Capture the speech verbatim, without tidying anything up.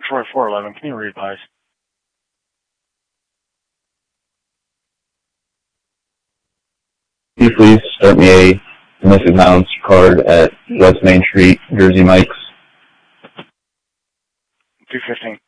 Detroit four eleven, can you read, please? Can you please start me a domestic violence card at West Main Street, Jersey Mike's? two fifteen.